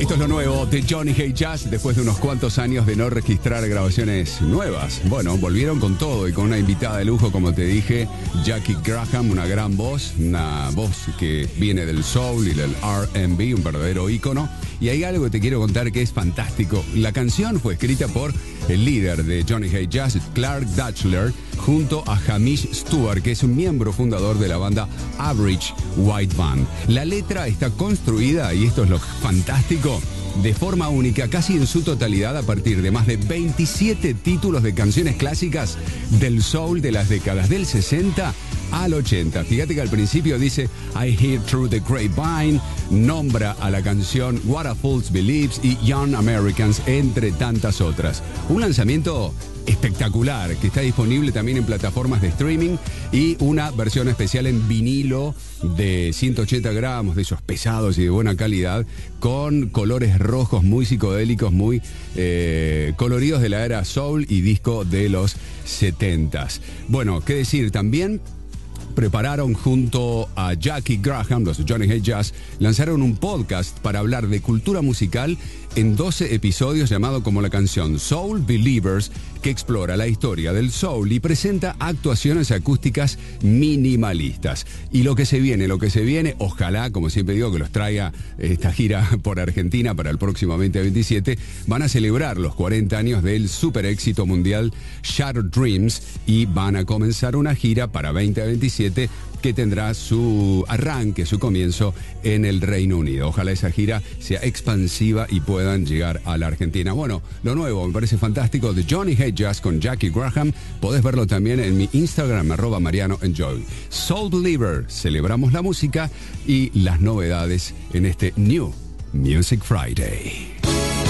Esto es lo nuevo de Johnny Hey Jazz después de unos cuantos años de no registrar grabaciones nuevas. Bueno, volvieron con todo y con una invitada de lujo, como te dije, Jackie Graham, una gran voz, una voz que viene del soul y del R&B, un verdadero ícono. Y hay algo que te quiero contar que es fantástico. La canción fue escrita por el líder de Johnny Hey Jazz, Clark Dutchler, junto a Hamish Stewart, que es un miembro fundador de la banda Average White Band. La letra está construida, y esto es lo fantástico, de forma única, casi en su totalidad, a partir de más de 27 títulos de canciones clásicas del soul de las décadas del 60 al 80. Fíjate que al principio dice I Hear Through the Grapevine, nombra a la canción What a Fool Believes y Young Americans, entre tantas otras. Un lanzamiento espectacular que está disponible también en plataformas de streaming, y una versión especial en vinilo de 180 gramos, de esos pesados y de buena calidad, con colores rojos muy psicodélicos, muy coloridos de la era soul y disco de los 70s. Bueno, qué decir, también prepararon junto a Jackie Graham, los Johnny Hey Jazz, lanzaron un podcast para hablar de cultura musical en 12 episodios llamado como la canción Soul Believers, que explora la historia del soul y presenta actuaciones acústicas minimalistas. Y lo que se viene, ojalá, como siempre digo, que los traiga esta gira por Argentina para el próximo 2027, van a celebrar los 40 años del super éxito mundial Shattered Dreams, y van a comenzar una gira para 2027 que tendrá su arranque, su comienzo en el Reino Unido. Ojalá esa gira sea expansiva y puedan llegar a la Argentina. Bueno, lo nuevo, me parece fantástico, de Johnny Hey Jazz con Jackie Graham. Podés verlo también en mi Instagram, @MarianoEnjoy. Soul Believer, celebramos la música y las novedades en este New Music Friday.